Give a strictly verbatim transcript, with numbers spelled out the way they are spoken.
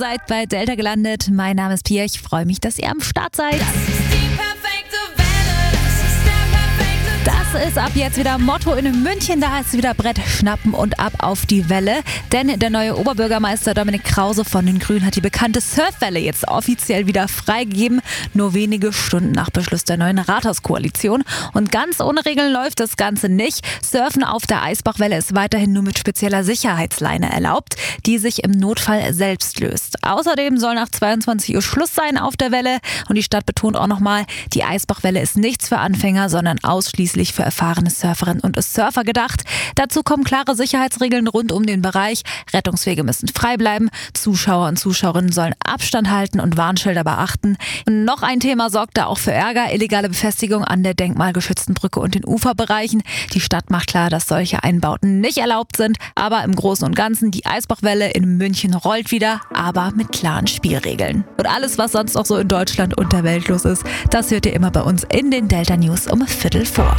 Seid bei Delta gelandet. Mein Name ist Pia. Ich freue mich, dass ihr am Start seid. Das ist die perfekte Welle. Das ist der perfekte Tag. Das ist ab jetzt wieder Motto in München. Da heißt es wieder Brett schnappen und ab auf die Welle. Denn der neue Oberbürgermeister Dominik Krause von den Grünen hat die bekannte Surfwelle jetzt offiziell wieder freigegeben. Nur wenige Stunden nach Beschluss der neuen Rathauskoalition. Und ganz ohne Regeln läuft das Ganze nicht. Surfen auf der Eisbachwelle ist weiterhin nur mit spezieller Sicherheitsleine erlaubt, die sich im Notfall selbst löst. Außerdem soll nach zweiundzwanzig Uhr Schluss sein auf der Welle. Und die Stadt betont auch nochmal, die Eisbachwelle ist nichts für Anfänger, sondern ausschließlich für erfahrene Surferinnen und Surfer gedacht. Dazu kommen klare Sicherheitsregeln rund um den Bereich. Rettungswege müssen frei bleiben. Zuschauer und Zuschauerinnen sollen Abstand halten und Warnschilder beachten. Und noch ein Thema sorgt da auch für Ärger. Illegale Befestigung an der denkmalgeschützten Brücke und den Uferbereichen. Die Stadt macht klar, dass solche Einbauten nicht erlaubt sind. Aber im Großen und Ganzen, die Eisbachwelle in München rollt wieder, aber mit klaren Spielregeln. Und alles, was sonst noch so in Deutschland und der Welt los ist, das hört ihr immer bei uns in den Delta News um Viertel vor.